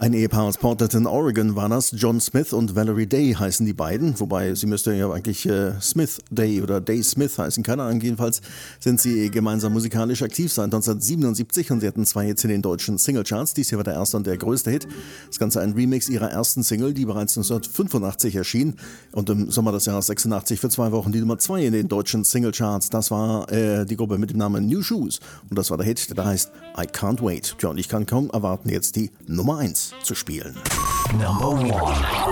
Ein Ehepaar aus Portland, Oregon war das. John Smith und Valerie Day heißen die beiden, wobei sie müsste ja eigentlich Smith Day oder Day Smith heißen, keine Ahnung. Jedenfalls sind sie gemeinsam musikalisch aktiv seit 1977 und sie hatten 2 Hits in den deutschen Singlecharts. Dies hier war der erste und der größte Hit. Das Ganze ein Remix ihrer ersten Single, die bereits 1985 erschien und im Sommer des Jahres 86 für 2 Wochen die Nummer 2 in den deutschen Singlecharts. Das war die Gruppe mit dem Namen New Shoes und das war der Hit, der heißt I Can't Wait. Tja, und ich kann kaum erwarten, jetzt die Nummer 1 zu spielen. Number 1.